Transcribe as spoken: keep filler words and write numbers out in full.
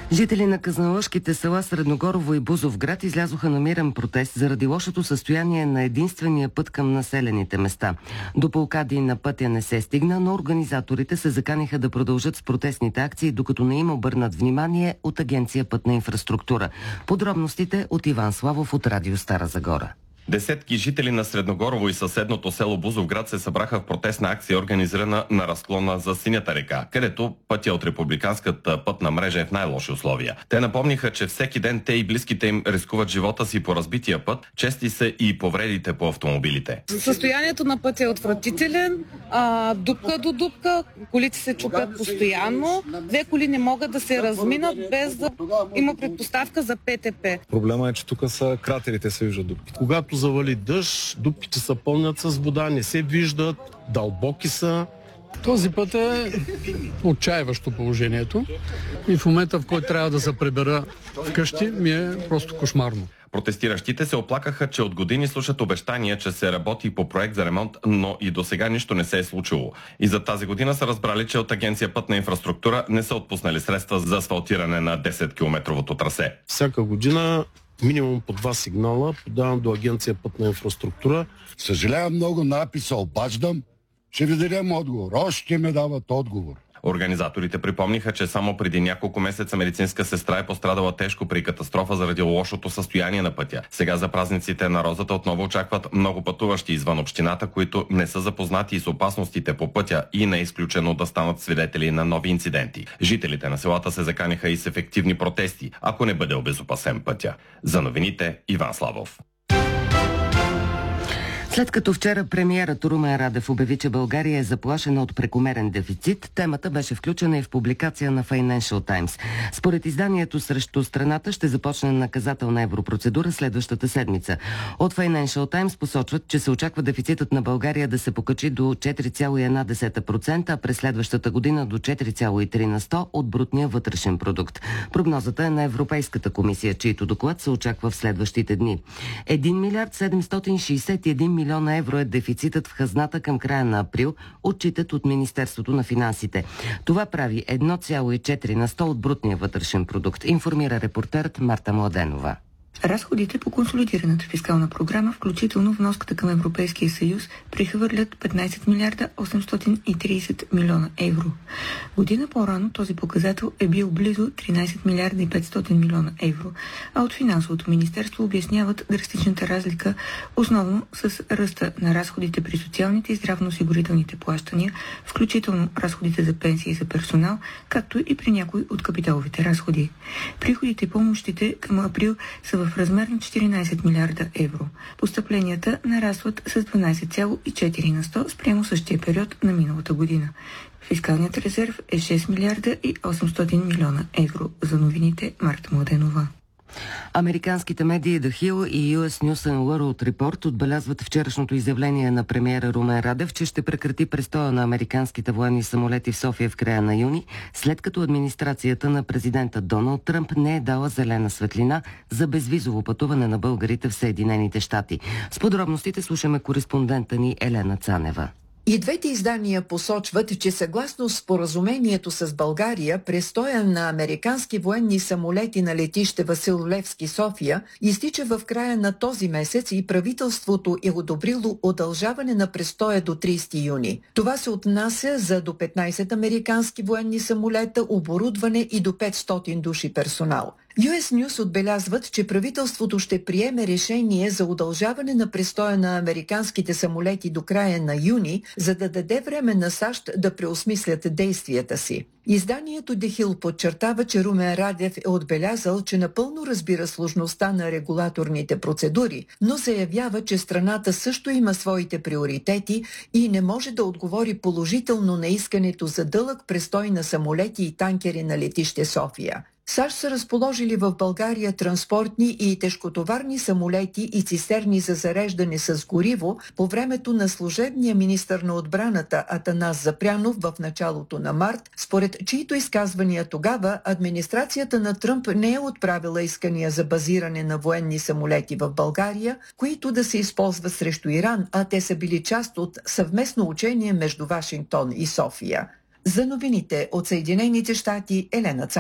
Жители на казанлъшките села Средногорово и Бузовград излязоха на мирен протест заради лошото състояние на единствения път към населените места. До Пулкади на пътя не се стигна, но организаторите се заканиха да продължат с протестните акции, докато не им обърнат внимание от Агенция Пътна инфраструктура. Подробностите от Иван Славов от Радио Стара Загора. Десетки жители на Средногорово и съседното село Бузовград се събраха в протестна акция, организирана на разклона за Синята река, където пътя от републиканската пътна мрежа е в най-лоши условия. Те напомниха, че всеки ден те и близките им рискуват живота си по разбития път, чести са и повредите по автомобилите. Състоянието на пътя е отвратителен, а, дупка до дупка, колите се чупят постоянно, две коли не могат да се разминат без да има предпоставка за ПТП. Проблема е, че тук са кратерите, се виждат дупки. Когато завали дъжд, дупките се пълнят с вода, не се виждат, дълбоки са. Този път е отчаиващо положението и в момента, в който трябва да се прибера вкъщи, ми е просто кошмарно. Протестиращите се оплакаха, че от години слушат обещания, че се работи по проект за ремонт, но и до сега нищо не се е случило. И за тази година са разбрали, че от Агенция Пътна инфраструктура не са отпуснали средства за асфалтиране на десет-километровото трасе. Всяка година минимум по два сигнала подавам до Агенция Пътна инфраструктура. Съжалявам много, написа обаждам, ще ви дадем отговор. Още ме дават отговор. Организаторите припомниха, че само преди няколко месеца медицинска сестра е пострадала тежко при катастрофа заради лошото състояние на пътя. Сега за празниците на Розата отново очакват много пътуващи извън общината, които не са запознати с опасностите по пътя и не е изключено да станат свидетели на нови инциденти. Жителите на селата се заканиха и с ефективни протести, ако не бъде обезопасен пътя. За новините, Иван Славов. След като вчера премиерът Румен Радев обяви, че България е заплашена от прекомерен дефицит, темата беше включена и в публикация на Financial Times. Според изданието, срещу страната ще започне наказателна европрocедура следващата седмица. От Financial Times посочват, че се очаква дефицитът на България да се покачи до четири цяло и една десета процента, а през следващата година до четири цяло и три на сто от брутния вътрешен продукт. Прогнозата е на Европейската комисия, чийто доклад се очаква в следващите дни. един милиард седемстотин шейсет и един милиона евро е дефицитът в хазната към края на април, отчитат от Министерството на финансите. Това прави едно цяло и четири на сто от брутния вътрешен продукт, информира репортерът Марта Младенова. Разходите по консолидираната фискална програма, включително вноската към Европейския съюз, прехвърлят петнайсет милиарда осемстотин и трийсет милиона евро. Година по-рано този показател е бил близо тринайсет милиарда и петстотин милиона евро, а от финансовото министерство обясняват драстичната разлика основно с ръста на разходите при социалните и здравноосигурителните плащания, включително разходите за пенсии за персонал, както и при някои от капиталовите разходи. Приходите и помощите към април са в размер на четиринайсет милиарда евро. Постъпленията нарастват с дванайсет цяло и четири на сто спрямо същия период на миналата година. Фискалният резерв е шест милиарда и осемстотин милиона евро. За новините, Марта Младенова. Американските медии The Hill и Ю Ес News and World Report отбелязват вчерашното изявление на премиера Румен Радев, че ще прекрати престоя на американските военни самолети в София в края на юни, след като администрацията на президента Доналд Тръмп не е дала зелена светлина за безвизово пътуване на българите в Съединените щати. С подробностите слушаме кореспондента ни Елена Цанева. И двете издания посочват, че съгласно споразумението с България, престоя на американски военни самолети на летище Васил Левски, София, изтича в края на този месец и правителството е одобрило удължаване на престоя до трийсети юни. Това се отнася за до петнайсет американски военни самолета, оборудване и до петстотин души персонал. Ю Ес News отбелязват, че правителството ще приеме решение за удължаване на престоя на американските самолети до края на юни, за да даде време на САЩ да преосмислят действията си. Изданието The Hill подчертава, че Румен Радев е отбелязал, че напълно разбира сложността на регулаторните процедури, но заявява, че страната също има своите приоритети и не може да отговори положително на искането за дълъг престой на самолети и танкери на летище София. САЩ са разположили в България транспортни и тежкотоварни самолети и цистерни за зареждане с гориво по времето на служебния министър на отбраната Атанас Запрянов в началото на март, според чието изказвания тогава администрацията на Тръмп не е отправила искания за базиране на военни самолети в България, които да се използват срещу Иран, а те са били част от съвместно учение между Вашингтон и София. За новините от Съединените щати, Елена Цанева.